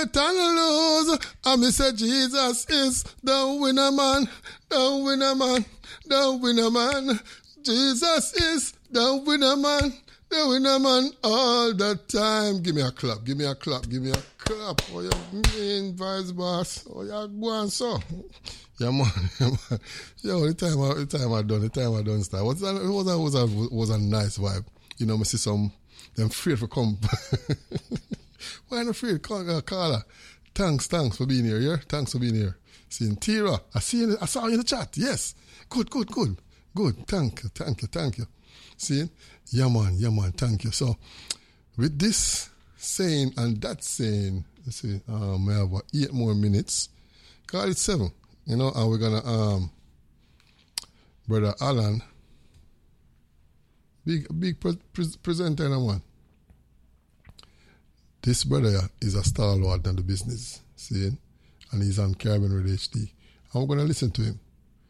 bet and lose. And me say Jesus is the winner man, the winner man, the winner man. Jesus is the winner man, the winner man all the time. Give me a clap, give me a clap, give me a clap. Oh, you mean, Vice Boss? Oh, you go on so. Yeah, man. Yo, the time I done start. Was a nice vibe. You know, me see some, them afraid for come. Why not afraid? Carla, thanks for being here, yeah? Thanks for being here. Seeing Tira, I saw you in the chat. Yes. Good. Thank you. See? Yeah, man, thank you. So, with this saying and that saying, let's see, we have 8 more minutes. Call it 7. You know, and we're gonna, Brother Alan, big presenter, man. This brother is a stalwart in the business, see? And he's on Caribbean Radio HD. And we're going to listen to him.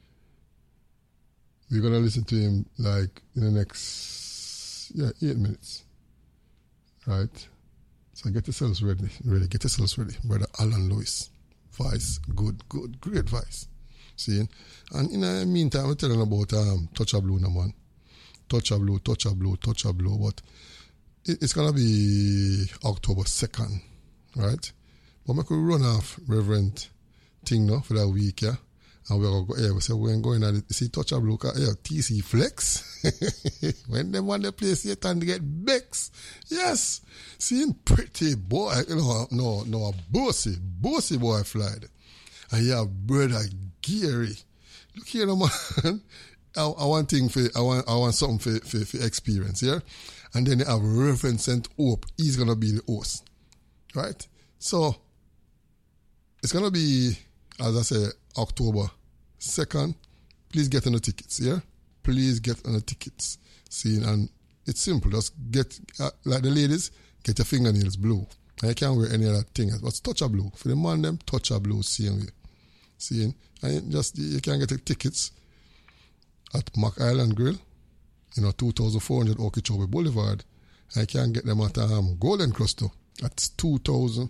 We're going to listen to him like in the next, 8 minutes. Right? So get yourselves ready. Get yourselves ready. Brother Alan Lewis. Vice. Good. Great Vice. See? And in the meantime, we're telling about Touch a Blue, no, man. Touch a Blue. But it's going to be October 2nd, right? But we could run off Reverend thing now for that week, yeah? And we're going to go, we say we're going to see Touch a Blue, TC Flex. When they want to play Satan, they get Bex. Yes. Seeing pretty boy, no, a bossy boy flied. And you have brother Gary. Look here, man. I want something for experience, yeah? And then you have Reverend St. Hope. He's going to be the host. Right? So, it's going to be, as I say, October 2nd. Please get on the tickets, yeah? Please get on the tickets. See, and it's simple. Just get, like the ladies, get your fingernails blue. And you can't wear any other thing. But Touch a Blue. For the man, them, Touch a Blue, same way. See, and you can get the tickets at Mac Island Grill. 2,400 Okeechobee Boulevard. I can get them at Golden Crust too. That's 2,000.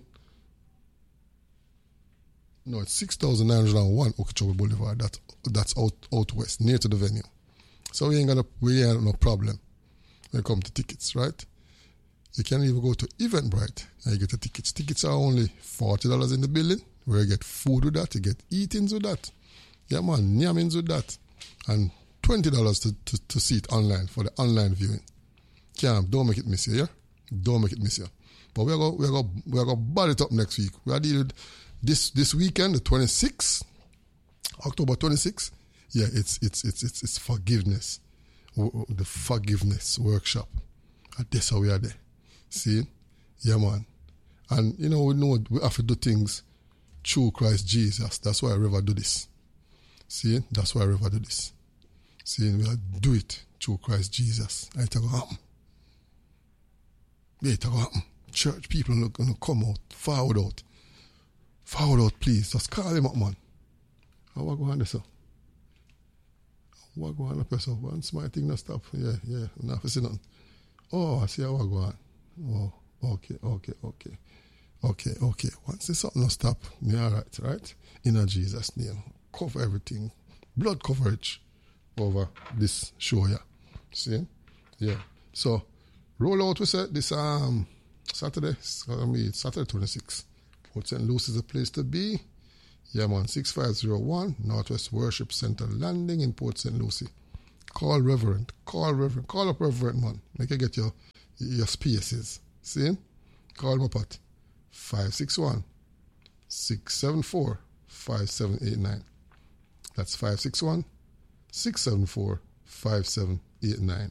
No, it's 6,901 Okeechobee Boulevard. That's out west, near to the venue. So we ain't no problem when it comes to tickets, right? You can even go to Eventbrite and you get the tickets. Tickets are only $40 in the building, where you get food with that, you get eatings with that. Yeah, man, nyamins with that. And $20 to see it online for the online viewing. Don't make it miss you, yeah? Don't make it miss you. But we're going to ball it up next week. We are dealing this weekend, the 26th, October 26th. Yeah, it's forgiveness. The forgiveness workshop. And that's how we are there. See? Yeah, man. And, we know we have to do things through Christ Jesus. That's why I ever do this. See? That's why I ever do this. See, we do it through Christ Jesus. It's going to happen. Yeah, it's going to happen. Church people are going to come out, forward out. Forward out, please. Just call him up, man. What go on there, sir? What go on there, sir? Once my thing not stop. Yeah. Not to see nothing. Oh, I see how I go on. Oh, okay. Once there's something not stop, me all right? In Jesus' name. Cover everything. Blood coverage over this show, yeah. See? Yeah. So, roll out, we said, this Saturday. It's going to be Saturday 26th. Port St. Lucie is a place to be. Yeah, man. 6501 Northwest Worship Center Landing in Port St. Lucie. Call Reverend. Call up Reverend, man. Make you get your spaces. See? Call him up at 561-674-5789. That's 561-674-5789.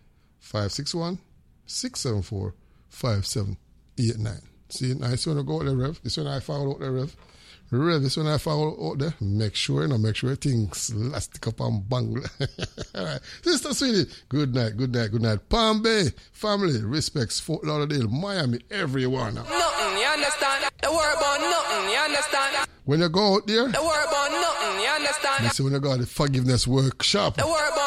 561-674-5789. See, nice when I go out there, Rev. This when I follow out there, Rev. This when I follow out there. Make sure things elastic up and bang. All right. Sister Sweetie, good night. Palm Bay family, respects Fort Lauderdale, Miami, everyone. Nothing, you understand? The word about nothing, you understand? When you go out there, the word about nothing, you understand? You see when you go to the forgiveness workshop. The word about